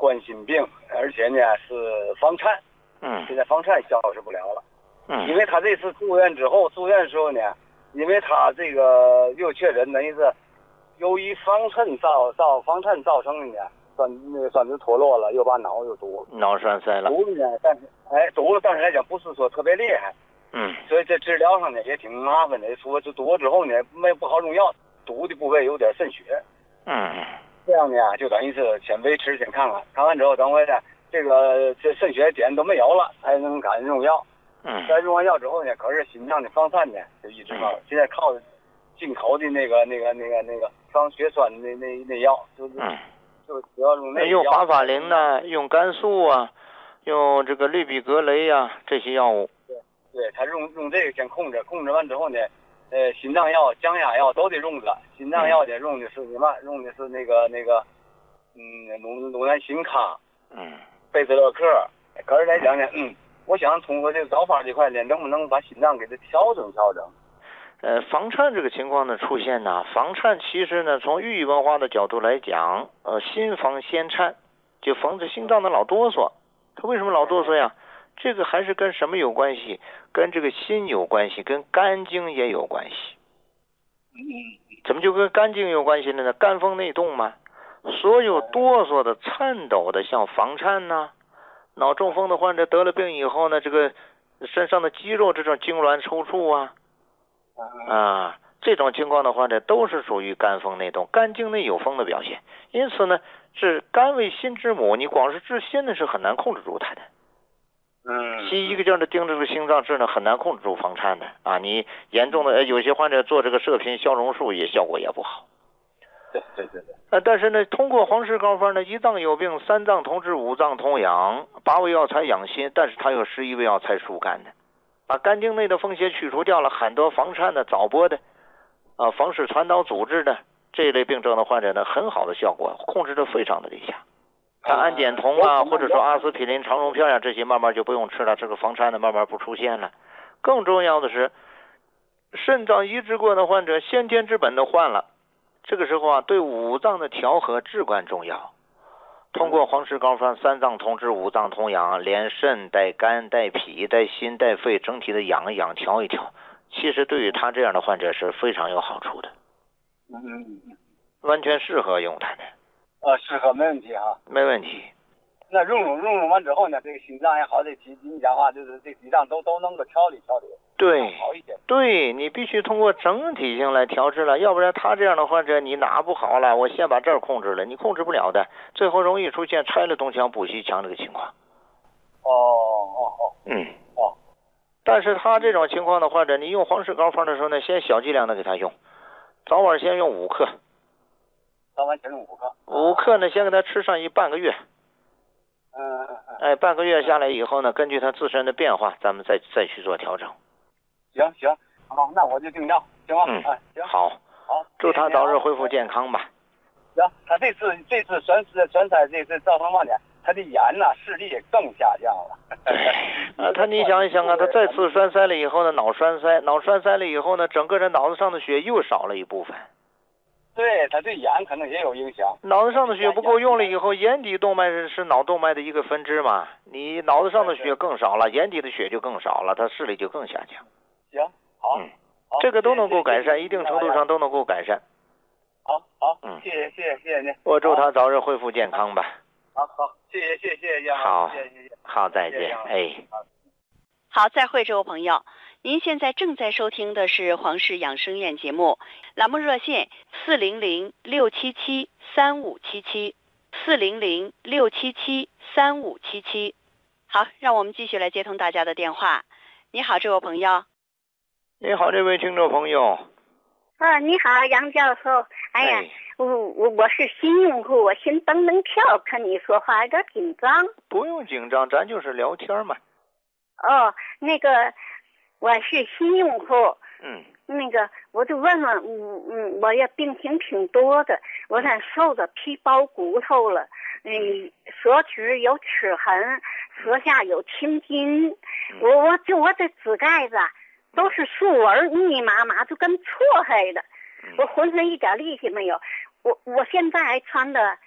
冠心病，而且呢是房颤。现在房颤消失不了了。因为他这次住院之后，住院的时候呢，因为他这个又确诊等于是由于房颤造成的呢，酸质脱落了，又把脑又堵了， 脑栓塞了。 堵了呢，堵了，但是来讲不是说特别厉害。所以在治疗上呢也挺麻烦的。说堵了之后呢，不好用药，堵的部位有点渗血。这样呢就等于是先维持先看看，看完之后等会呢这渗血点都没有了，才能赶紧用药。在用完药之后呢，可是心脏的房颤呢就一直靠，现在靠进口的那个防血栓的那药，就主要用那个药。 用华法林呢，用甘肃啊，用这个氯吡格雷啊这些药物。 对，他用这个先控制完之后呢，心脏药、降压药都得用着。心脏药得用的是什么？用的是那个鲁南辛康，贝兹勒克。可是来讲呢，我想通过这个疗法这块呢，能不能把心脏给它调整？ 房颤这个情况的出现呢，房颤其实呢，从寓意文化的角度来讲，心房先颤，就防止心脏的老哆嗦。他为什么老哆嗦呀？这个还是跟什么有关系？跟这个心有关系，跟肝经也有关系。怎么就跟肝经有关系了呢？肝风内动嘛。所有哆嗦的、颤抖的，像房颤呐，脑中风的患者得了病以后呢，这个身上的肌肉这种痉挛抽搐这种情况的患者都是属于肝风内动，肝经内有风的表现。因此呢，是肝为心之母，你光是治心呢是很难控制住它的。西医一个劲儿的盯着这个心脏治呢，很难控制住房颤的啊！你严重的有些患者做这个射频消融术效果也不好。 对。 但是呢，通过黄石膏方呢，一脏有病，三脏同治，五脏同养，8味药材养心，但是它有11味药材疏肝的，把肝经内的风邪去除掉了，很多房颤的、早搏的房室传导组织的这一类病症的患者呢，很好的效果，控制的非常的理想。像氨碱酮或者说阿司匹林、长荣片这些慢慢就不用吃了，这个房颤的慢慢不出现了。更重要的是，肾脏移植过的患者先天之本都换了，这个时候对五脏的调和至关重要。通过黄石膏方三脏同治，五脏同养，连肾带肝带脾带心带肺整体的养一养，调一调，其实对于他这样的患者是非常有好处的。完全适合用它的。 适合没问题哈。 没问题。 那用完之后呢，这个心脏也好，你讲话就是这几脏都能够调理， 对， 好一些。 对，你必须通过整体性来调治了，要不然他这样的患者，你哪不好了，我先把这儿控制了，你控制不了的，最后容易出现拆了东墙补西墙这个情况。但是他这种情况的患者，你用黄石膏方的时候呢，先小剂量的给他用，早晚先用5克。 早晚先用5克。 5克呢，先给他吃上半个月。半个月下来以后呢，根据他自身的变化，咱们再去做调整。 行，好，那我就定药，行吗？行。 好，祝他早日恢复健康吧。 行，他这次栓塞这次造成嘛呢？他的眼视力更下降了。 你想一想他再次栓塞了以后呢，脑栓塞了以后呢，整个人脑子上的血又少了一部分。 对，他对眼可能也有影响。 脑子上的血不够用了以后，眼底动脉是脑动脉的一个分支嘛，你脑子上的血更少了，眼底的血就更少了，他视力就更下降。 行，好， 这个都能够改善，一定程度上都能够改善。 好，谢谢您。 我祝他早日恢复健康吧。 好，谢谢好，好，再见。 好，再会，这位朋友。您现在正在收听的是黄氏养生院节目，栏目热线400-677-3577，400-677-3577。好，让我们继续来接通大家的电话。你好，这位朋友。 你好，这位听众朋友。 你好，杨教授。哎呀，我是新用户，我先登票，看你说话有点紧张。 不用紧张，咱就是聊天嘛。 我是新用户。我就问问，我也病情挺多的，我俩瘦的皮包骨头了，舌质有齿痕，舌下有青筋，我这指盖子都是竖纹，密密麻麻，就跟错黑的，我浑身一点力气没有。我现在还穿的